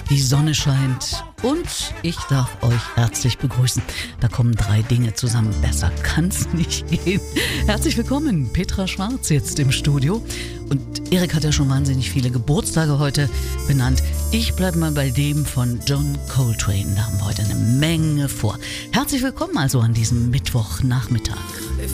die Sonne scheint und ich darf euch herzlich begrüßen. Da kommen 3 Dinge zusammen, besser kann's nicht gehen. Herzlich willkommen, Petra Schwarz jetzt im Studio. Und Erik hat ja schon wahnsinnig viele Geburtstage heute benannt. Ich bleibe mal bei dem von John Coltrane. Da haben wir heute eine Menge vor. Herzlich willkommen also an diesem Mittwochnachmittag.